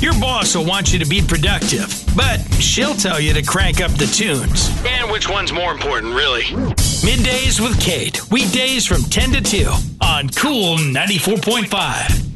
Your boss will want you to be productive, but she'll tell you to crank up the tunes. And which one's more important, really? Middays with Kate, weekdays from 10 to 2 on Cool 94.5.